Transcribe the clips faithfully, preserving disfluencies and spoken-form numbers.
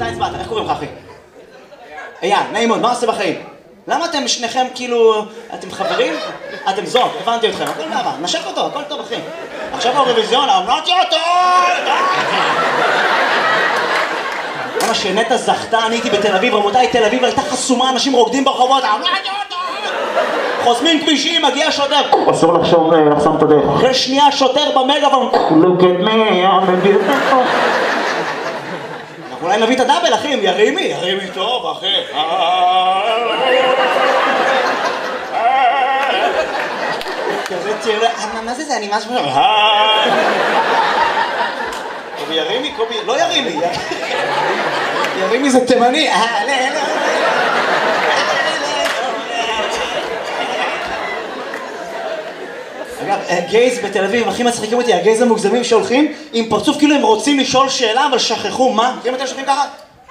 אתה הצבעת, איך קוראים לך אחי? אייל, נעים מאוד, מה עושה בחיים? למה אתם שניכם כאילו, אתם חברים? אתם זוג, הבנתי אתכם, הכל נערה, נשק אותו, הכל טוב אחי. עכשיו האירוויזיון, אמרתי אותו! למה שנטע זכתה, אני הייתי בתל אביב, רבותיי, תל אביב הייתה חסומה, אנשים רוקדים ברחובות, אמרתי אותו! חוסמים כבישים, מגיע שוטר. אסור לחשוב לחסום את הדרך. אחרי שנייה שוטר במגאפון. Look at me, I'm a beautiful. אנחנו אולי נביא את הדאבל, אחים, ירימי, ירימי טוב, אחי. כזה תראה, מה זה זה, אני משהו... קובי ירימי, קובי... לא ירימי. ירימי זה תימני. אגב, גייז בתל אביב, הכי מצחיקים אותי, הגייז המוגזמים שהולכים עם פרצוף כאילו הם רוצים לשאול שאלה, אבל שכחו, מה? מכירים אתם שוכבים ככה?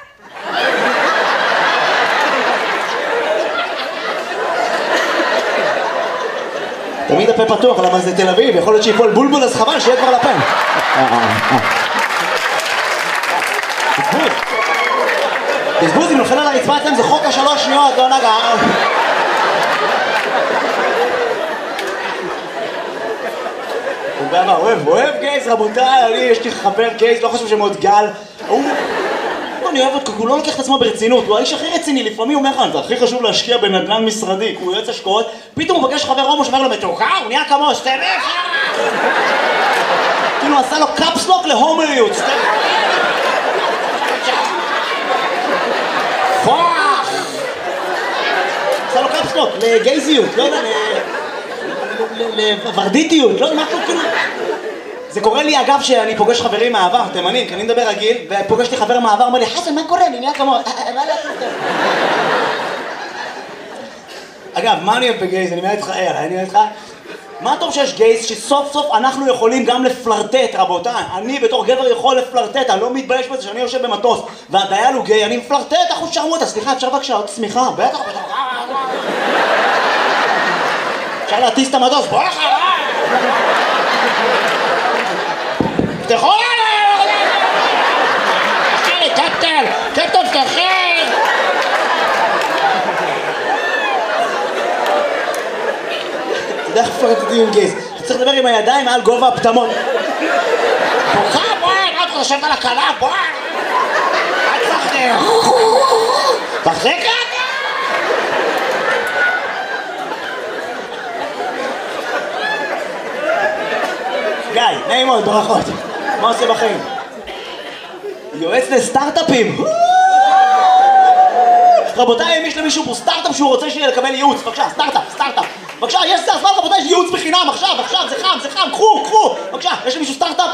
תמיד הפה פתוח, למה זה תל אביב, יכול להיות שיפול בולבול, אז חבל, שיהיה כבר לפה. בזבוז. בזבוז, אם נופל על הרצפה אצלם, זה חוק השלוש שניות, לא נגע. הוא בא אוהב, אוהב גייז, רבותיי, אני, יש לי חבר גייז, לא חושב שמאוד גל. הוא... אני אוהב אותו, הוא לא לוקח את עצמו ברצינות, הוא האיש הכי רציני, לפעמים הוא אומר לך, זה הכי חשוב להשקיע בנדל"ן משרדי, הוא יועץ השקעות, פתאום הוא פגש חבר הומו שאומר לו, מתוקה, הוא נהיה כמו סטלף! כאילו עשה לו קאפסלוק להומריות, סטלף! פוח! עשה לו קאפסלוק לגייזיות, לא יודע, לוורדיטיות, לא יודע, משהו כאילו... זה קורה לי אגב שאני פוגש חברים מהעבר, תימנים, כי אני מדבר רגיל, ופוגש לי חבר מהעבר, אומר לי, חסן, מה קורה? אני נהיה כמו... מה לעשות טוב? אגב, מה אני אוהב בגייז? אני מעט איתך, אני מעט איתך. מה טוב שיש גייז שסוף סוף אנחנו יכולים גם לפלרטט, רבותיי. אני בתור גבר יכול לפלרטט, אני לא מתבייש בזה שאני יושב במטוס, והדייל הוא גיי, אני מפלרטט, אחוז שרמוטה, סליחה, אפשר בבקשה עוד צמיחה? בטח, בטח. אפשר להטיס את המטוס, בוא אחריי! תפתחו עליי! תפתחי לי, קפטן! קפטן, תפתחי! אתה יודע איך פלרטטים עם גייז? אתה צריך לדבר עם הידיים מעל גובה הפטמות. בוכה, בואי! מה אתה חושבת על הקלה? בואי! אל תפחדי! תחזיק את! גיא, נעים מאוד, ברכות. מה עושה בחיים? יועץ לסטארט-אפים. רבותיי, אם יש למישהו פה סטארט-אפ שהוא רוצה שיהיה לקבל ייעוץ, בבקשה, סטארט-אפ, סטארט-אפ. בבקשה, יש זה הזמן, רבותיי, יש ייעוץ בחינם, עכשיו, עכשיו, זה חם, זה חם, קחו, קחו. בבקשה, יש למישהו סטארט-אפ?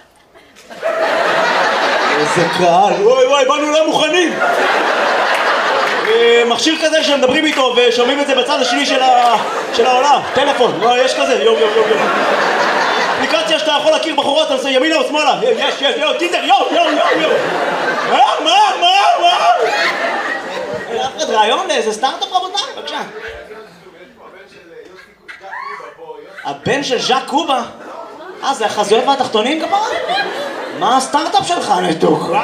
איזה קהל, וואי וואי, באנו לא מוכנים. מכשיר כזה שמדברים איתו ושומעים את זה בצד השני של העולם. טלפון, יש כזה, יום, יום, יום, יום. אפליקציה שאתה יכול להכיר בחורות, אתה עושה ימינה או שמאלה. יש, יש, יו, טינדר, יו, יו, יו, יו. מה, מה, מה, מה? אף אחד רעיון לאיזה סטארט-אפ רבותיי? בבקשה. הבן של ז'אק קובה? אה, זה החזויות והתחתונים כפרה? מה הסטארט-אפ שלך, נתוקה?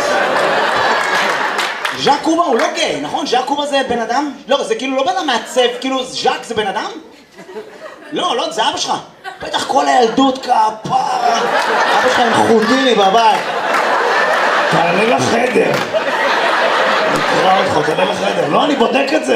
ז'אק קובה הוא לא גיי, נכון? ז'אק קובה זה בן אדם? לא, זה כאילו לא בן אדם מעצב, כאילו ז'אק זה בן אדם? לא, לא, זה אבא שלך. בטח כל הילדות כפרה. אבא שלך עם חוטיני בבית. תעלה לחדר. נקרא אותך, תעלה לחדר. לא, אני בודק את זה.